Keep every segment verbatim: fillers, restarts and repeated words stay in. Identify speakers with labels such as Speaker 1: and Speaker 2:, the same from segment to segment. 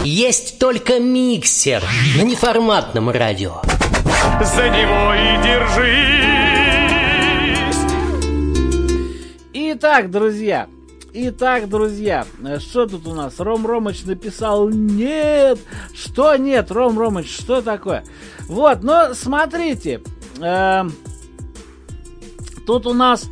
Speaker 1: Есть только миксер на неформатном радио.
Speaker 2: За него и держись.
Speaker 3: Итак, друзья, Итак, друзья, что тут у нас? Ром Ромыч написал нет. Что нет, Ром Ромыч, что такое? Вот, но смотрите, э, тут у нас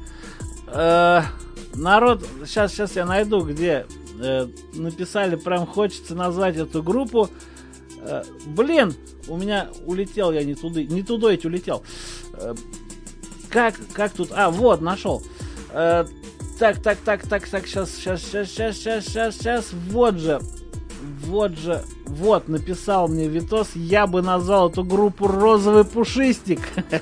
Speaker 3: э, народ, сейчас, сейчас я найду, где э, написали, прям хочется назвать эту группу. Э, блин, у меня улетел, я не туда, не туда ведь улетел. Э, как, как тут? А, вот, нашел. Э, Так, так, так, так, так, сейчас, сейчас, сейчас, сейчас, сейчас, сейчас, сейчас, вот же, вот же, вот, написал мне Витос, я бы назвал эту группу «Розовый пушистик».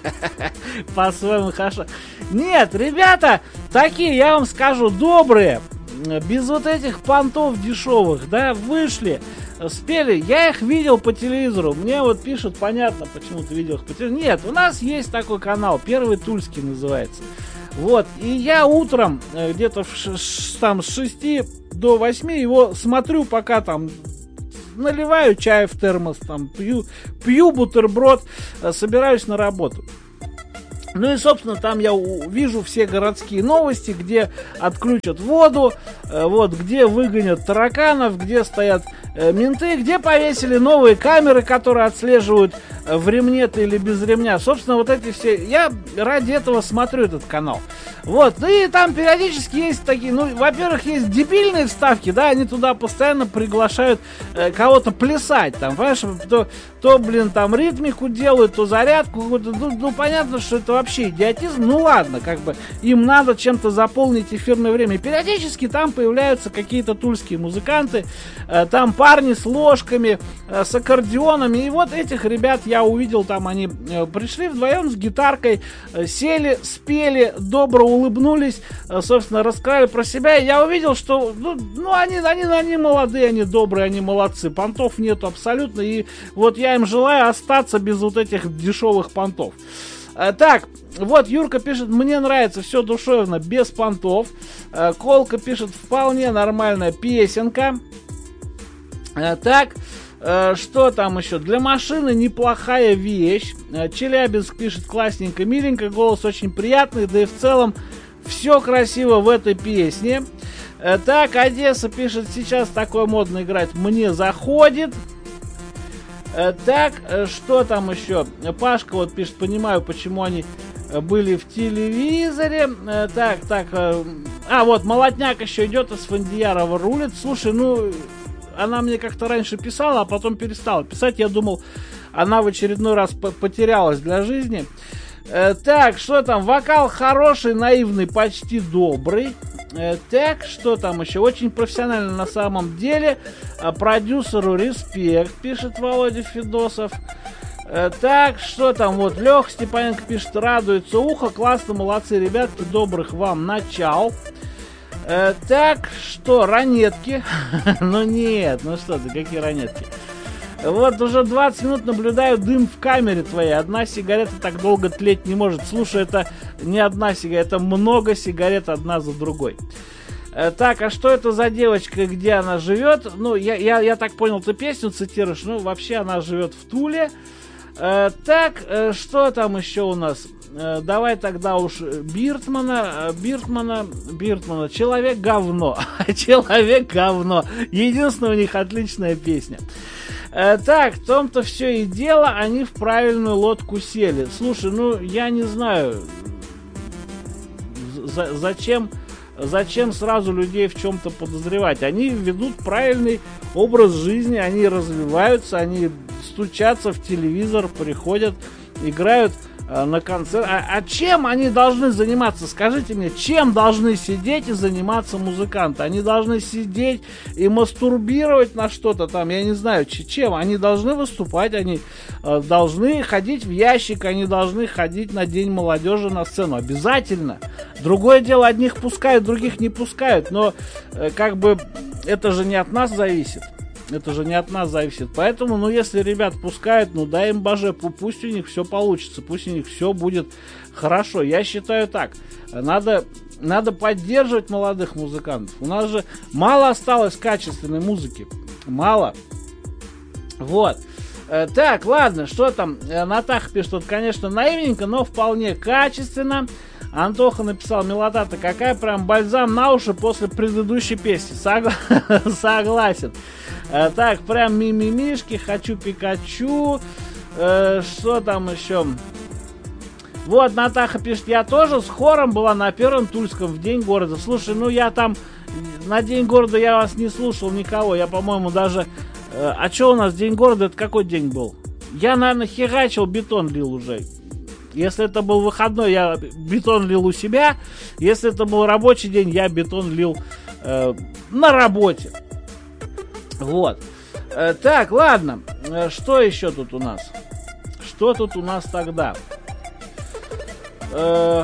Speaker 3: По-своему хорошо. Нет, ребята, такие, я вам скажу, добрые, без вот этих понтов дешевых, да, вышли, спели, я их видел по телевизору, мне вот пишут, понятно, почему ты видел их по телевизору. Нет, у нас есть такой канал, Первый Тульский называется. Вот, и я утром, где-то ш- ш- там с шести до восьми его смотрю, пока там наливаю чай в термос, там пью, пью бутерброд, собираюсь на работу. Ну и, собственно, там я вижу все городские новости, где отключат воду, вот, где выгонят тараканов, где стоят менты, где повесили новые камеры, которые отслеживают, в ремне ты или без ремня. Собственно, вот эти все... Я ради этого смотрю этот канал. Вот, и там периодически есть такие... Ну, во-первых, есть дебильные вставки, да, они туда постоянно приглашают э, кого-то плясать, там, понимаешь, то, то, блин, там ритмику делают, то зарядку, ну, ну, понятно, что это вообще идиотизм, ну, ладно, как бы, им надо чем-то заполнить эфирное время. Периодически там появляются какие-то тульские музыканты, э, там парни с ложками, э, с аккордеонами, и вот этих ребят я увидел, там они э, пришли вдвоем с гитаркой, э, сели, спели, добро улыбнулись, э, собственно, рассказали про себя, и я увидел, что, ну, ну они, они, они молодые, они добрые, они молодцы, понтов нету абсолютно, и вот я им желаю остаться без вот этих дешевых понтов. э, так, вот Юрка пишет, мне нравится все душевно, без понтов. э, Колка пишет, вполне нормальная песенка. э, так, что там еще? Для машины неплохая вещь. Челябинск пишет, классненько, миленько, голос очень приятный, да и в целом все красиво в этой песне. Так, Одесса пишет, сейчас такое модно играть, мне заходит. Так, что там еще? Пашка вот пишет, понимаю, почему они были в телевизоре. Так, так, а вот Молотняк еще идет, из Фандиярова рулит. Слушай, ну... Она мне как-то раньше писала, а потом перестала писать. Я думал, она в очередной раз потерялась для жизни. Э, так, что там? Вокал хороший, наивный, почти добрый. Э, так, что там еще? Очень профессионально на самом деле. А продюсеру респект, пишет Володя Федосов. Э, так, что там? Вот Леха Степаненко пишет, радуется ухо. Классно, молодцы, ребятки, добрых вам начал. Э, так, что, ранетки? Ну нет, ну что ты, какие ранетки? Вот уже двадцать минут наблюдаю дым в камере твоей. Одна сигарета так долго тлеть не может. Слушай, это не одна сигарета, это много сигарет одна за другой. Э, так, а что это за девочка, где она живет? Ну, я, я, я так понял, ты песню цитируешь. Ну, вообще она живет в Туле. Э, так, э, что там еще у нас? Э, давай тогда уж Биртмана, Биртмана, Биртмана. Человек говно. Человек говно. Единственная у них отличная песня. Э, так, в том-то все и дело, они в правильную лодку сели. Слушай, ну я не знаю, за, зачем, зачем сразу людей в чем-то подозревать. Они ведут правильный образ жизни, они развиваются, они стучатся в телевизор, приходят, играют на концерт. А, а чем они должны заниматься? Скажите мне, чем должны сидеть и заниматься музыканты? Они должны сидеть и мастурбировать на что-то там, я не знаю, чем. Они должны выступать, они э, должны ходить в ящик, они должны ходить на День молодежи на сцену. Обязательно. Другое дело, одних пускают, других не пускают. Но э, как бы это же не от нас зависит. Это же не от нас зависит. Поэтому, ну, если ребят пускают, ну, дай им боже, пусть у них все получится, пусть у них все будет хорошо. Я считаю так. Надо, надо поддерживать молодых музыкантов. У нас же мало осталось качественной музыки. Мало. Вот. Э, так, ладно, что там? Э, Натаха пишет, тут, конечно, наивненько, но вполне качественно. Антоха написал, милота-то какая, прям бальзам на уши после предыдущей песни. Согла... Согласен. Э, так, прям мимимишки, хочу Пикачу. Э, что там еще? Вот, Натаха пишет, я тоже с хором была на первом Тульском в День города. Слушай, ну я там на День города я вас не слушал никого. Я, по-моему, даже... Э, а что у нас День города, это какой день был? Я, наверное, херачил, бетон лил уже. Если это был выходной, я бетон лил у себя. Если это был рабочий день, я бетон лил э, на работе. Вот. Э, так, ладно. Э, что еще тут у нас? Что тут у нас тогда? Э,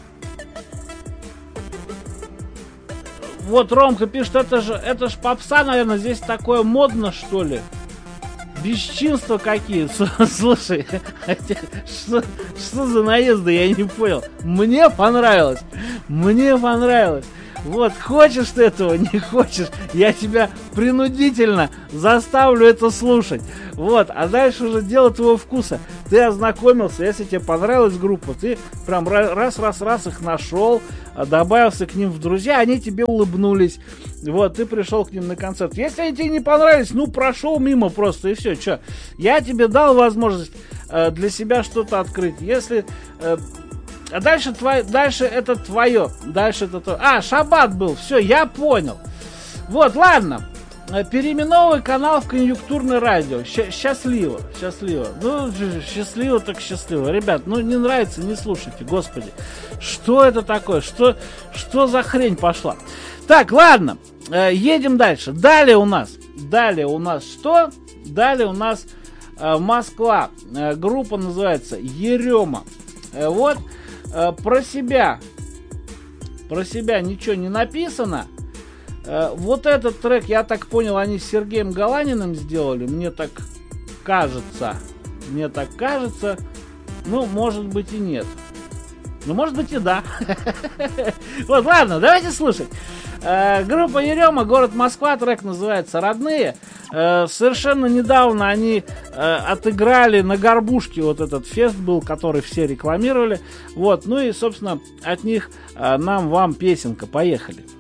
Speaker 3: вот Ромка пишет, это же, это ж попса, наверное, здесь такое модно, что ли? Бесчинства какие. Слушай, что, что за наезды, я не понял. Мне понравилось. Мне понравилось. Вот, хочешь ты этого, не хочешь, я тебя принудительно заставлю это слушать. Вот, а дальше уже дело твоего вкуса. Ты ознакомился, если тебе понравилась группа, ты прям раз-раз-раз их нашел, добавился к ним в друзья, они тебе улыбнулись. Вот, ты пришел к ним на концерт. Если они тебе не понравились, ну, прошел мимо просто, и все. Че, я тебе дал возможность э, для себя что-то открыть. Если... Э, А дальше, твой, дальше это твое. Дальше это твое. А, шаббат был. Все, я понял. Вот, ладно. Переименовывай канал в конъюнктурное радио. Щ- счастливо. Счастливо. Ну, счастливо так счастливо. Ребят, ну не нравится, не слушайте. Господи. Что это такое? Что, что за хрень пошла? Так, ладно. Едем дальше. Далее у нас. Далее у нас что? Далее у нас Москва. Группа называется Ерема. Вот. Про себя Про себя ничего не написано. Вот этот трек, я так понял, они с Сергеем Галаниным сделали. Мне так кажется. Мне так кажется. Ну, может быть и нет. Ну, может быть и да. Вот, ладно, давайте слушать. Группа Ерема, город Москва, трек называется «Родные». Совершенно недавно они отыграли на Горбушке, вот этот фест был, который все рекламировали. Вот, ну и, собственно, от них нам, вам песенка. Поехали.